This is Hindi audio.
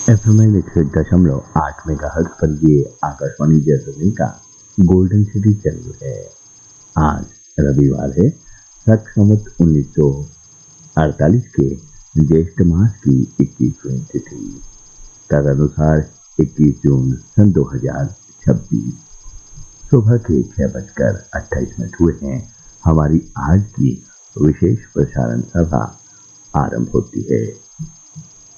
एफएम 101.8 मेगाहर्ट्ज पर ये आकाशवाणी जयपुर का गोल्डन सिटी चैनल है। आज रविवार है, संवत 1948 के ज्येष्ठ मास की 21वीं तिथि, तदनुसार 21 जून सन 2026। सुबह के 6:28 हुए हैं। हमारी आज की विशेष प्रसारण सभा आरंभ होती है।